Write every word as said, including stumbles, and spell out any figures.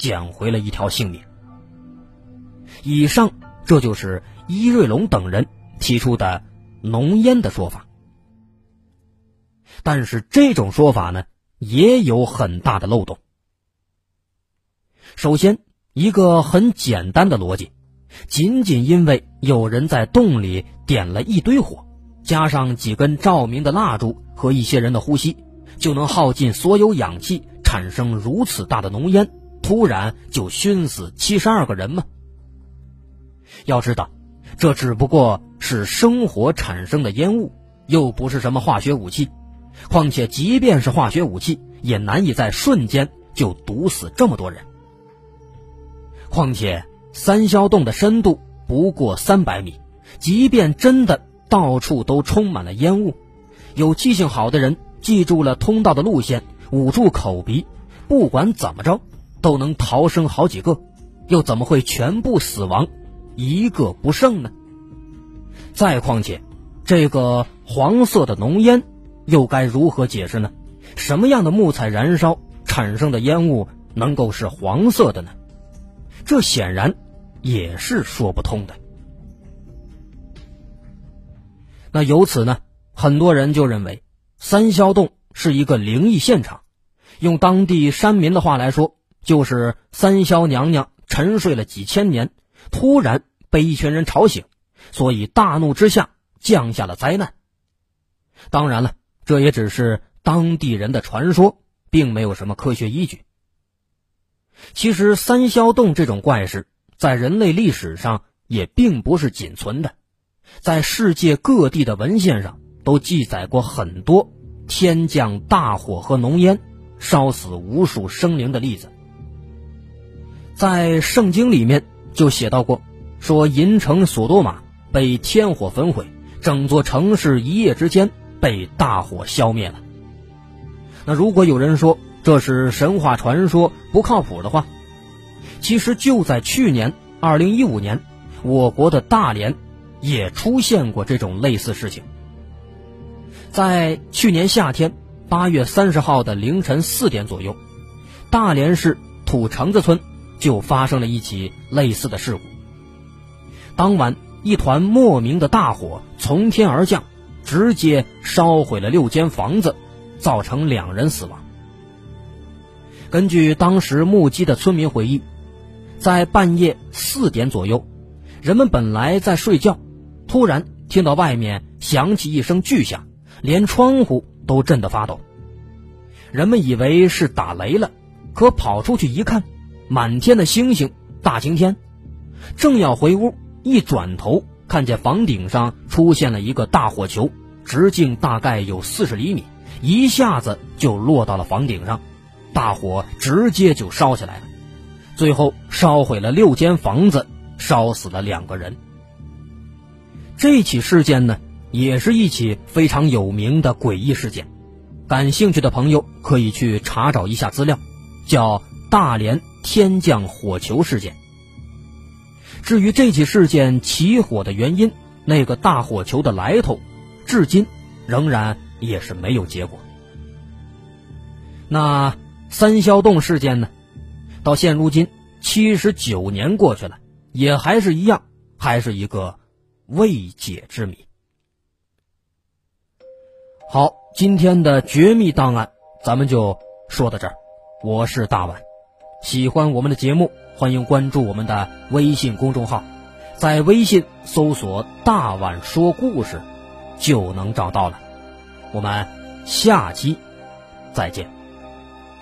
捡回了一条性命。以上这就是伊瑞龙等人提出的浓烟的说法。但是这种说法呢，也有很大的漏洞。首先，一个很简单的逻辑，仅仅因为有人在洞里点了一堆火，加上几根照明的蜡烛和一些人的呼吸，就能耗尽所有氧气，产生如此大的浓烟，突然就熏死七十二个人吗？要知道，这只不过是生火产生的烟雾，又不是什么化学武器。况且即便是化学武器，也难以在瞬间就毒死这么多人。况且三霄洞的深度不过三百米，即便真的到处都充满了烟雾，有记性好的人记住了通道的路线，捂住口鼻，不管怎么着都能逃生好几个，又怎么会全部死亡，一个不剩呢？再况且这个黄色的浓烟又该如何解释呢？什么样的木材燃烧产生的烟雾能够是黄色的呢？这显然也是说不通的。那由此呢，很多人就认为三霄洞是一个灵异现场，用当地山民的话来说，就是三霄娘娘沉睡了几千年，突然被一群人吵醒，所以大怒之下降下了灾难。当然了，这也只是当地人的传说，并没有什么科学依据。其实三霄洞这种怪事在人类历史上也并不是仅存的，在世界各地的文献上都记载过很多天降大火和浓烟烧死无数生灵的例子。在圣经里面就写到过，说银城索多玛被天火焚毁，整座城市一夜之间被大火消灭了。那如果有人说这是神话传说不靠谱的话，其实就在去年二零一五年，我国的大连也出现过这种类似事情。在去年夏天八月三十号的凌晨四点左右，大连市土城子村就发生了一起类似的事故。当晚一团莫名的大火从天而降，直接烧毁了六间房子，造成两人死亡。根据当时目击的村民回忆，在半夜四点左右，人们本来在睡觉，突然听到外面响起一声巨响，连窗户都震得发抖。人们以为是打雷了，可跑出去一看，满天的星星，大晴天。正要回屋，一转头看见房顶上出现了一个大火球，直径大概有四十厘米，一下子就落到了房顶上，大火直接就烧起来了，最后烧毁了六间房子，烧死了两个人。这起事件呢，也是一起非常有名的诡异事件，感兴趣的朋友可以去查找一下资料，叫大连天降火球事件。至于这起事件起火的原因，那个大火球的来头，至今仍然也是没有结果。那三霄洞事件呢，到现如今七十九年过去了，也还是一样，还是一个未解之谜。好，今天的绝密档案咱们就说到这儿，我是大碗。喜欢我们的节目，欢迎关注我们的微信公众号，在微信搜索大碗说故事就能找到了。我们下期再见。